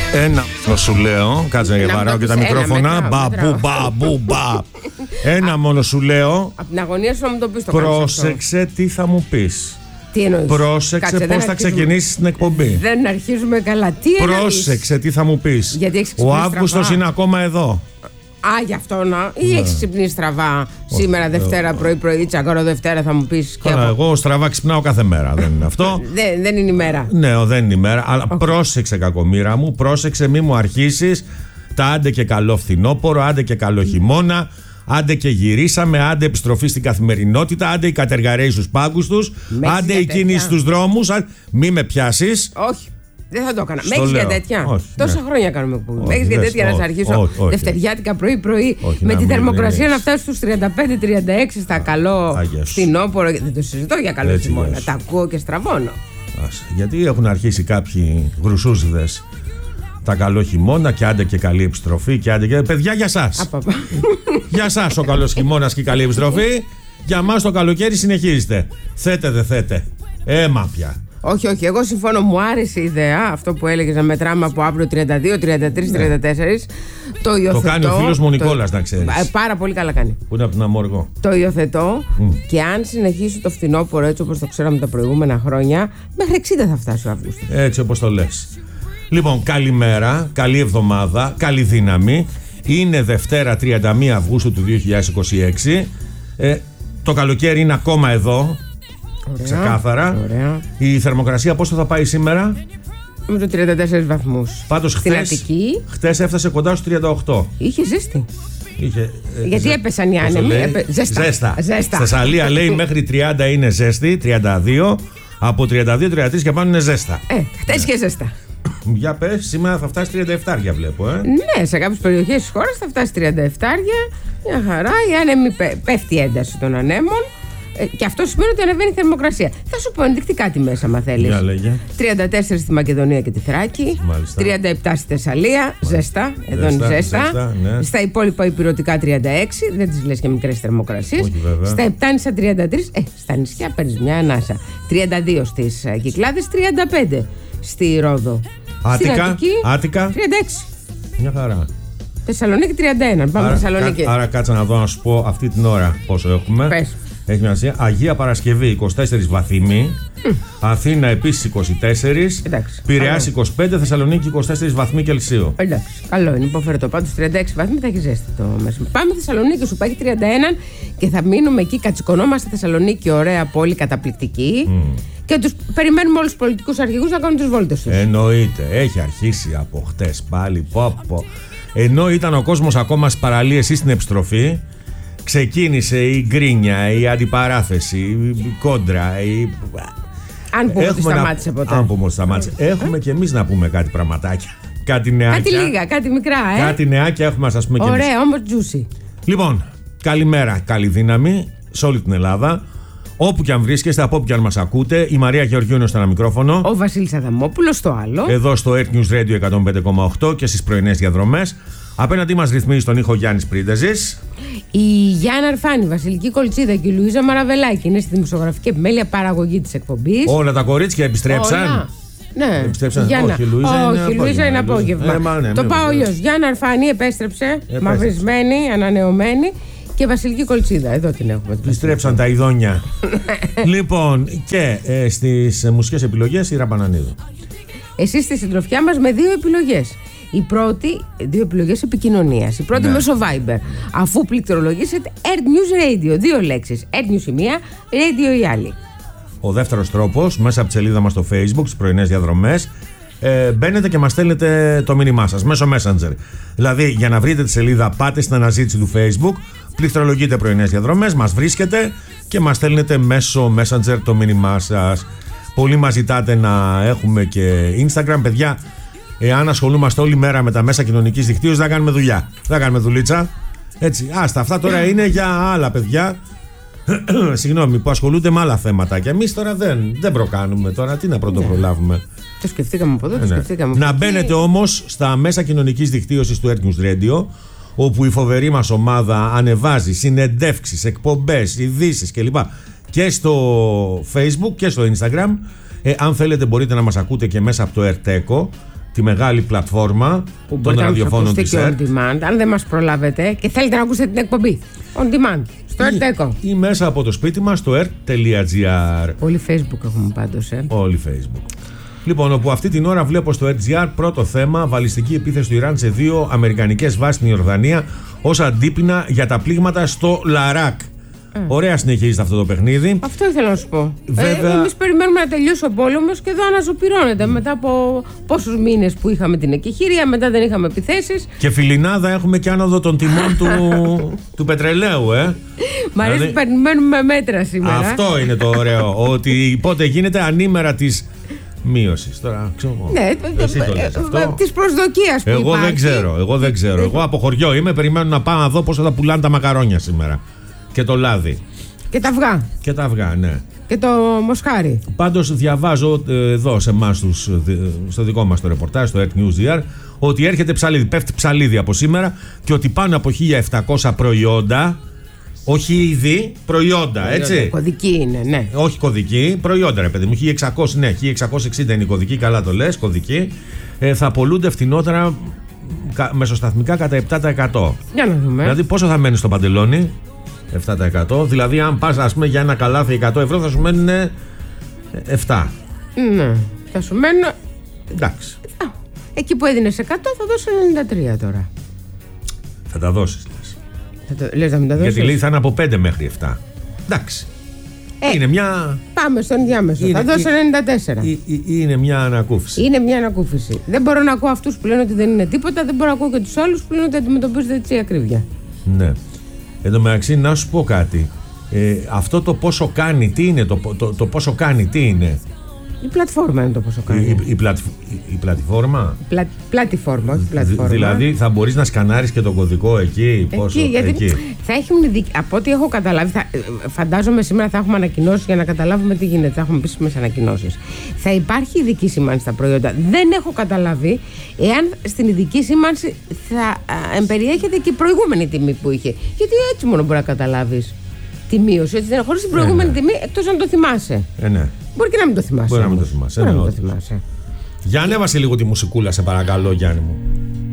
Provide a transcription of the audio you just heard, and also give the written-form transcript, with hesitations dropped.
Ένα μόνο σου λέω. Κάτσε να βαράω και τα μικρόφωνα. Μπα. Ένα μόνο σου λέω. Από την αγωνία σου να μου το πεις το πρόσεξε τι θα μου πεις. Τι εννοείς? Πρόσεξε πώς θα ξεκινήσεις την εκπομπή. Δεν αρχίζουμε καλά. Τι εννοείς? Πρόσεξε τι θα μου πεις. Ο Αύγουστος είναι ακόμα εδώ. Γι' αυτό να. Ή έχεις ξυπνήσει στραβά σήμερα Δευτέρα πρωί-πρωί, τσακώρο Δευτέρα θα μου πεις. Καλά, εγώ στραβά ξυπνάω κάθε μέρα. Δεν είναι αυτό. Δεν είναι η μέρα. Ναι, δεν είναι η μέρα. Αλλά πρόσεξε, κακομοίρα μου, πρόσεξε, μη μου αρχίσεις τα άντε και καλό φθινόπωρο, άντε και καλό χειμώνα, άντε και γυρίσαμε, άντε επιστροφή στην καθημερινότητα, άντε οι κατεργαρέοι στους πάγκους τους, άντε οι κίνηση στους δρόμους. Μη με πιάσεις. Όχι. Δεν θα το έκανα. Με έχεις για τέτοια? Όχι, τόσα χρόνια κάνουμε εκπομπή. Με έχεις για τέτοια να σε αρχίσω δευτεριάτικα πρωί-πρωί με τη θερμοκρασία να φτάσει στους 35-36 στα καλό φθινόπωρο. Δεν το συζητώ για καλό χειμώνα. Τα ακούω και στραβώνω. Γιατί έχουν αρχίσει κάποιοι γρουσούζιδες τα καλό χειμώνα και άντε και καλή επιστροφή και άντε και. Παιδιά, για σας. Για σας ο καλός χειμώνας και η καλή επιστροφή. Για μας το καλοκαίρι συνεχίζεται. Θέτε δεν θέτε. Έμα πια. Όχι, εγώ συμφωνώ. Μου άρεσε η ιδέα αυτό που έλεγες να μετράμε από αύριο 32, 33, 34. Το υιοθετώ. Το κάνει ο φίλος μου ο Νικόλας, να ξέρεις. Πάρα πολύ καλά κάνει. Που είναι από την Αμοργό. Το υιοθετώ και αν συνεχίσει το φθινόπωρο έτσι όπως το ξέραμε τα προηγούμενα χρόνια, μέχρι 60 θα φτάσει ο Αύγουστος. Έτσι όπως το λες. Λοιπόν, καλημέρα, καλή εβδομάδα, καλή δύναμη. Είναι Δευτέρα 31 Αυγούστου του 2026. Το καλοκαίρι είναι ακόμα εδώ. Ωραία, ξεκάθαρα. Ωραία. Η θερμοκρασία πόσο θα πάει σήμερα? Με το 34 βαθμούς. Πάντως χτες έφτασε κοντά στους 38. Είχε ζέστη. Γιατί έπεσαν οι άνεμοι. Ζέστα. Στη Θεσσαλία λέει μέχρι 30 είναι ζέστη, 32. Από 32-33 και πάνω είναι ζέστα. Χτες και ζέστα. Για πες, σήμερα θα φτάσει 37 βλέπω. Ναι, σε κάποιες περιοχές της χώρας θα φτάσει 37. Μια χαρά. Η άνεμη πέφτει η ένταση των ανέμων. Και αυτό σημαίνει ότι ανεβαίνει η θερμοκρασία. Θα σου πω ενδεικτικά τη μέσα, αν θέλεις. 34 στη Μακεδονία και τη Θράκη. Μάλιστα. 37 στη Θεσσαλία. Ζέστα. Εδώ είναι ζέστα. Ναι. Στα υπόλοιπα υπηρετικά 36. Δεν τις λες και μικρές θερμοκρασίες. Στα Επτάνησα 33. Στα νησιά παίρνεις μια ανάσα. 32 στις Κυκλάδες. 35 στη Ρόδο. Άτικα. 36. Μια χαρά. Θεσσαλονίκη 31. Πάμε Θεσσαλονίκη. Άρα κάτσα να δω να σου πω αυτή την ώρα πόσο έχουμε. Πες. Έχει μια σημασία. Αγία Παρασκευή 24 βαθμοί. Αθήνα επίσης 24. Πειραιάς 25. Θεσσαλονίκη 24 βαθμοί Κελσίου. Εντάξει. Καλό είναι. Υποφέρετο. Πάντως 36 βαθμοί θα έχει ζέστη το μέσα. Πάμε Θεσσαλονίκη, σου πάει 31 και θα μείνουμε εκεί. Κατσικωνόμαστε Θεσσαλονίκη, ωραία πόλη, καταπληκτική. Και τους περιμένουμε όλους τους πολιτικούς αρχηγούς να κάνουν τις βόλτες τους. Εννοείται. Έχει αρχίσει από χτες πάλι. Ενώ ήταν ο κόσμος ακόμα στις παραλίες ή στην επιστροφή. Ξεκίνησε η γκρίνια, η αντιπαράθεση, η κόντρα. Αν πούμε ότι σταμάτησε ποτέ. Αν πούμε ότι σταμάτησε. Έχουμε και εμείς να πούμε κάτι πραγματάκια. Κάτι νεάκια. Κάτι λίγα, κάτι μικρά, Κάτι νεάκια έχουμε να σας πούμε και εμείς. Ωραία, όμως juicy. Λοιπόν, καλημέρα, καλή δύναμη σε όλη την Ελλάδα. Όπου και αν βρίσκεστε, από όπου και αν μας ακούτε, η Μαρία Γεωργίου είναι στο ένα μικρόφωνο. Ο Βασίλης Αδαμόπουλος στο άλλο. Εδώ στο Earth News Radio 105,8 και στις πρωινές διαδρομές. Απέναντί μας ρυθμίζει τον ήχο Γιάννης Πρίντεζης. Η Γιάννα Αρφάνη, η Βασιλική Κολτσίδα και η Λουίζα Μαραβελάκη είναι στη δημοσιογραφική επιμέλεια παραγωγή της εκπομπής. Όλα τα κορίτσια επιστρέψαν. Ναι, επιστρέψαν. Γιάννα. Όχι, η Λουίζα είναι απόγευμα. Το πάω αλλιώς. Γιάννα Αρφάνη επέστρεψε, μαυρισμένη, ανανεωμένη. Και Βασιλική Κολτσίδα, εδώ την έχουμε. Επιστρέψαν τα ειδόνια. Λοιπόν, και στις μουσικές επιλογές η Ραμπανανίδου. Εσείς στη συντροφιά μας με δύο επιλογές. Η πρώτη, δύο επιλογές επικοινωνίας. Η πρώτη μέσω Viber. Αφού πληκτρολογήσετε Earth News Radio, δύο λέξεις. Earth News η μία, Radio η άλλη. Ο δεύτερος τρόπος, μέσα από τη σελίδα μας στο Facebook, στις πρωινές διαδρομές, μπαίνετε και μας στέλνετε το μήνυμά σας μέσω Messenger. Δηλαδή, για να βρείτε τη σελίδα, πάτε στην αναζήτηση του Facebook, πληκτρολογείτε πρωινές διαδρομές, μας βρίσκετε και μας στέλνετε μέσω Messenger το μήνυμά σας. Πολλοί μας ζητάτε να έχουμε και Instagram, παιδιά. Εάν ασχολούμαστε όλη μέρα με τα μέσα κοινωνικής δικτύωσης, δεν θα κάνουμε δουλειά. Δεν θα κάνουμε δουλίτσα. Έτσι. Άστα, αυτά τώρα είναι για άλλα παιδιά. Συγγνώμη, που ασχολούνται με άλλα θέματα. Και εμείς τώρα δεν προκάνουμε. Τώρα τι να πρωτοπρολάβουμε. Το σκεφτήκαμε από εδώ, το σκεφτήκαμε από εκεί. Να μπαίνετε όμως στα μέσα κοινωνικής δικτύωσης του Earth News Radio, όπου η φοβερή μας ομάδα ανεβάζει συνεντεύξεις, εκπομπές, ειδήσεις κλπ. Και στο Facebook και στο Instagram. Αν θέλετε μπορείτε να μας ακούτε και μέσα από το Erteco, τη μεγάλη πλατφόρμα των ραδιοφώνων της ΕΡΤ. Αν δεν μας προλάβετε και θέλετε να ακούσετε την εκπομπή on demand στο ΕΡΤ ή μέσα από το σπίτι μας στο ert.gr. Όλοι Facebook έχουμε πάντως. Όλοι Facebook. Λοιπόν, όπου αυτή την ώρα βλέπω στο RGR πρώτο θέμα, βαλιστική επίθεση του Ιράν σε 2 αμερικανικές βάσεις στην Ιορδανία ως αντίπεινα για τα πλήγματα στο Λαράκ. Ωραία συνεχίζεται αυτό το παιχνίδι. Αυτό ήθελα να σου πω. Βέβαια... Εμείς περιμένουμε να τελειώσει ο πόλεμος και εδώ αναζωπυρώνεται μετά από πόσους μήνες που είχαμε την εκεχηρία, μετά δεν είχαμε επιθέσεις. Και φιλινάδα έχουμε και άνοδο των τιμών του πετρελαίου, Μ' αρέσει που περιμένουμε μέτρα σήμερα. Αυτό είναι το ωραίο, ότι πότε γίνεται ανήμερα της μείωσης. Τώρα ξέρω. Ναι, της προσδοκίας που εγώ υπάρχει. Εγώ δεν ξέρω. Εγώ από χωριό είμαι, περιμένω να πάω να δω πόσο θα πουλάνε τα μακαρόνια σήμερα. Και το λάδι. Και τα αυγά. Και τα αυγά, ναι. Και το μοσχάρι. Πάντως διαβάζω εδώ σε εμάς στο δικό μας το ρεπορτάζ, στο Earth News DR, ότι έρχεται ψαλίδι, πέφτει ψαλίδι από σήμερα και ότι πάνω από 1.700 προϊόντα, όχι είδη, προϊόντα, έτσι. Κωδική είναι, ναι. Όχι κωδική, προϊόντα, ρε παιδί μου. 1.600, ναι, 1.660 είναι η κωδική, καλά το λες, κωδική. Θα απολούνται φτηνότερα μεσοσταθμικά κατά 7%. Για να δούμε. Δηλαδή, πόσο θα μένει στο παντελόνι? 7%. Δηλαδή, αν πας, ας πούμε, για ένα καλάθι 100 ευρώ, θα σου μένουν 7. Ναι. Θα σου μένουν. Εντάξει. Εκεί που έδινες 100, θα δώσω 93 τώρα. Θα τα δώσεις, λες. Λες να μην τα δώσεις. Γιατί λέει θα είναι από 5 μέχρι 7. Εντάξει. Είναι μια. Πάμε στον διάμεσο. Θα δώσω 94. Είναι μια ανακούφιση. Είναι μια ανακούφιση. Δεν μπορώ να ακούω αυτούς που λένε ότι δεν είναι τίποτα, δεν μπορώ να ακούω και τους άλλους που λένε ότι αντιμετωπίζετε έτσι ακρίβεια. Ναι. Εν τω μεταξύ, να σου πω κάτι. Αυτό το πόσο κάνει, τι είναι, το πόσο κάνει, τι είναι? Η πλατφόρμα είναι το πόσο κάνει. Η πλατφόρμα. Πλατφόρμα, όχι πλατφόρμα. Δηλαδή θα μπορείς να σκανάρεις και τον κωδικό εκεί. Πόσο, γιατί εκεί. Θα έχουν, από ό,τι έχω καταλάβει, φαντάζομαι σήμερα θα έχουμε ανακοινώσεις για να καταλάβουμε τι γίνεται. Θα έχουμε επίσημες ανακοινώσεις. Θα υπάρχει ειδική σήμανση στα προϊόντα. Δεν έχω καταλάβει εάν στην ειδική σήμανση θα εμπεριέχεται και η προηγούμενη τιμή που είχε. Γιατί έτσι μόνο μπορεί να καταλάβεις τη μείωση. Έτσι δεν χωρίς την προηγούμενη τιμή, εκτός αν το θυμάσαι. Ναι. Μπορεί και να μην το θυμάσαι. Μπορεί να μην το θυμάσαι. Για ανέβασε λίγο τη μουσικούλα, σε παρακαλώ, Γιάννη μου.